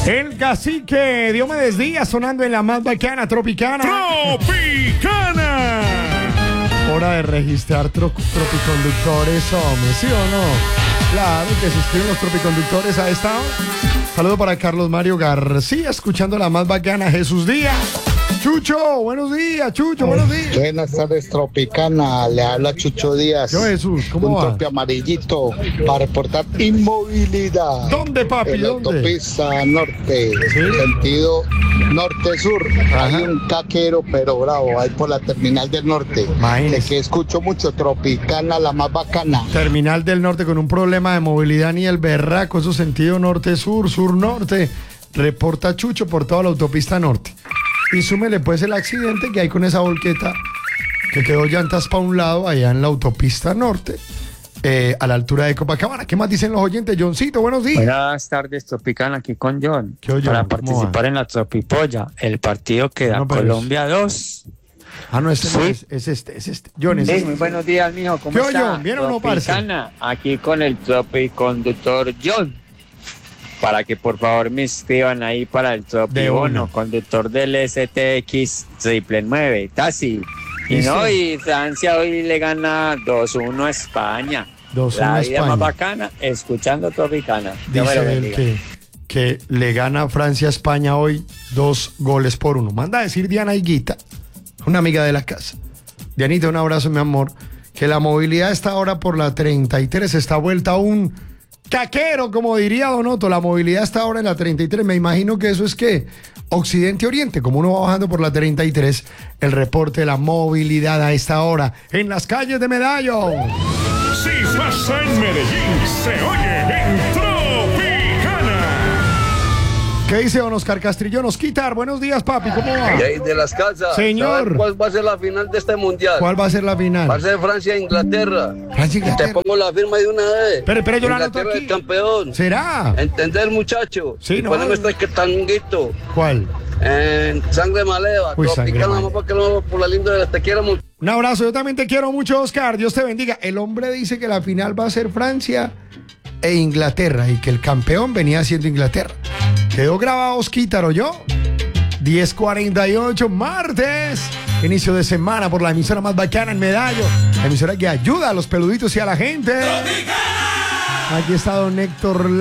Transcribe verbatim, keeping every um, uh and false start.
El cacique Diomedes Díaz sonando en la más bacana Tropicana. ¡Tropicana! Hora de registrar tro- tropiconductores, hombre, ¿sí o no? Claro que se inscriben los tropiconductores a esta hora. Saludo para Carlos Mario García, escuchando la más bacana. Jesús Díaz. Chucho, buenos días, Chucho, buenos días. Buenas tardes, Tropicana. Le habla Chucho Díaz. Yo, Jesús, ¿cómo Un va? tropi amarillito para reportar inmovilidad. ¿Dónde, papi? En la ¿Dónde? autopista norte, ¿Sí? sentido norte-sur. Ajá. Hay un caquero, pero bravo, ahí por la terminal del norte. Imagínese. De que escucho mucho Tropicana, la más bacana. Terminal del Norte con un problema de movilidad ni el berraco, eso sentido norte-sur, sur-norte. Reporta Chucho por toda la autopista norte. Y súmele pues el accidente que hay con esa volqueta que quedó llantas para un lado allá en la autopista norte, eh, a la altura de Copacabana. ¿Qué más dicen los oyentes? Johncito, buenos días. Buenas tardes, Tropicana, aquí con John. ¿Qué oye, Para John? ¿Cómo participar va? en la Tropipolla, el partido que da No, pero Colombia dos. Ah, no, este no Sí. es, es este, es este. John, es Sí, este. muy buenos días, mijo. ¿Cómo ¿Qué está? oye, bien o no, parce? Tropicana, aquí con el tropiconductor John. Para que por favor me inscriban ahí para el De tropibono, una. conductor del S T X triple nueve, Taxi. Y Listo. no, y Francia hoy le gana dos uno a España. dos uno La a vida España. más bacana, escuchando Tropicana. Dios me lo Dice él bendiga. que, que le gana a Francia a España hoy dos goles por uno. Manda a decir Diana Higuita, una amiga de la casa. Dianita, un abrazo, mi amor. Que la movilidad está ahora por la treinta y tres, está vuelta a un caquero, como diría Donoto. La movilidad está ahora en la treinta y tres. Me imagino que eso es que Occidente-Oriente, como uno va bajando por la treinta y tres, el reporte de la movilidad a esta hora en las calles de Medallo. Si pasa en Medellín, se oye en Tropicana. ¿Qué dice don Oscar Castrillón? Osquitar, buenos días, papi, ¿cómo va? Y ahí de las casas. Señor. ¿Saben cuál va a ser la final de este mundial? ¿Cuál va a ser la Va a final? ser Francia e Inglaterra. Francia, Te Inglaterra. pongo la firma de una vez. Espere, espere, yo la anoto Inglaterra aquí. es campeón. ¿Será? ¿Entender, muchacho? Sí, y no. poneme este que tanguito. ¿Cuál? En sangre maleva. Uy, sangre Tropicana, maleva. mamá, que lo por la linda de te quiero mucho. Un abrazo, yo también te quiero mucho, Oscar. Dios te bendiga. El hombre dice que la final va a ser Francia e Inglaterra y que el campeón venía siendo Inglaterra. Quedó grabado, Osquitar, ¿o yo? diez cuarenta y ocho, martes. Inicio de semana por la emisora más bacana en Medallo. La emisora que ayuda a los peluditos y a la gente. Aquí está don Héctor